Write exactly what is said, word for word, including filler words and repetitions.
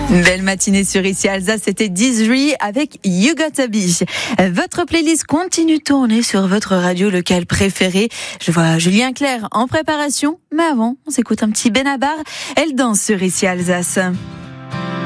Une belle matinée sur Ici Alsace, c'était Dizri avec You Gotta Be. Votre playlist continue de tourner sur votre radio locale préférée. Je vois Julien Clerc en préparation, mais avant, on s'écoute un petit Benabar. Elle danse sur Ici Alsace.